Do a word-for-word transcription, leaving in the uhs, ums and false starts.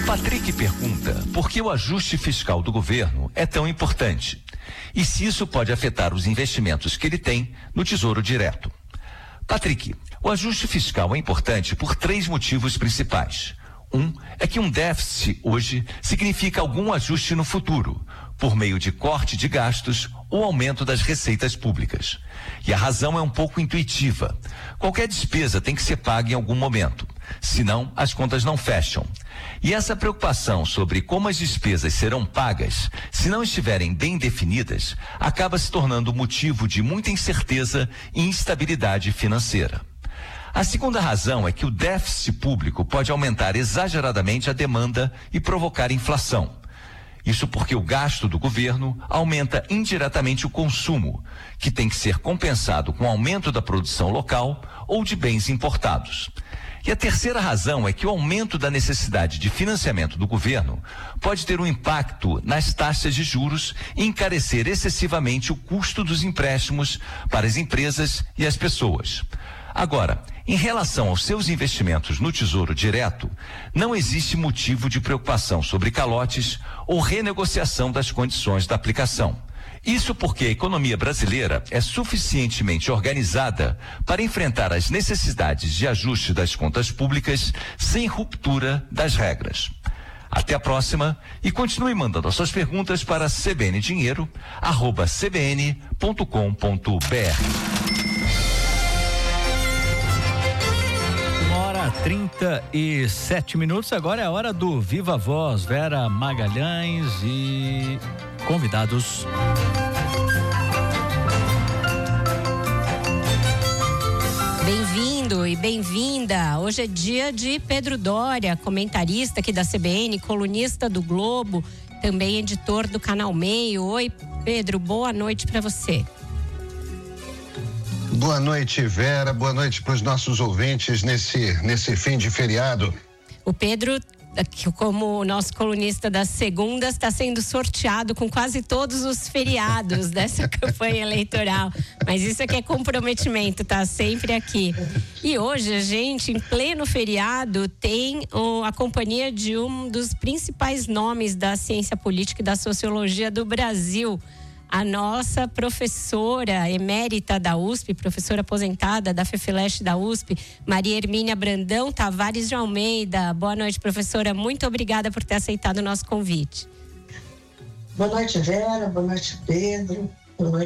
Patrick pergunta por que o ajuste fiscal do governo é tão importante e se isso pode afetar os investimentos que ele tem no Tesouro Direto. Patrick, o ajuste fiscal é importante por três motivos principais. Um é que um déficit hoje significa algum ajuste no futuro, por meio de corte de gastos ou aumento das receitas públicas. E a razão é um pouco intuitiva. Qualquer despesa tem que ser paga em algum momento, senão as contas não fecham. E essa preocupação sobre como as despesas serão pagas, se não estiverem bem definidas, acaba se tornando motivo de muita incerteza e instabilidade financeira. A segunda razão é que o déficit público pode aumentar exageradamente a demanda e provocar inflação. Isso porque o gasto do governo aumenta indiretamente o consumo, que tem que ser compensado com o aumento da produção local ou de bens importados. E a terceira razão é que o aumento da necessidade de financiamento do governo pode ter um impacto nas taxas de juros e encarecer excessivamente o custo dos empréstimos para as empresas e as pessoas. Agora, em relação aos seus investimentos no Tesouro Direto, não existe motivo de preocupação sobre calotes ou renegociação das condições da aplicação. Isso porque a economia brasileira é suficientemente organizada para enfrentar as necessidades de ajuste das contas públicas sem ruptura das regras. Até a próxima e continue mandando as suas perguntas para cbndinheiro arroba cbn ponto com ponto br. trinta e sete minutos, agora é a hora do Viva Voz, Vera Magalhães e convidados. Bem-vindo e bem-vinda. Hoje é dia de Pedro Doria, comentarista aqui da C B N, colunista do Globo, também editor do Canal Meio. Oi, Pedro, boa noite para você. Boa noite, Vera. Boa noite para os nossos ouvintes nesse, nesse fim de feriado. O Pedro, como nosso colunista das segundas, está sendo sorteado com quase todos os feriados dessa campanha eleitoral. Mas isso aqui é comprometimento, tá sempre aqui. E hoje a gente, em pleno feriado, tem oh, a companhia de um dos principais nomes da ciência política e da sociologia do Brasil. A nossa professora emérita da U S P, professora aposentada da FEFELESH da U S P, Maria Hermínia Brandão Tavares de Almeida. Boa noite, professora. Muito obrigada por ter aceitado o nosso convite. Boa noite, Vera. Boa noite, Pedro. Boa noite.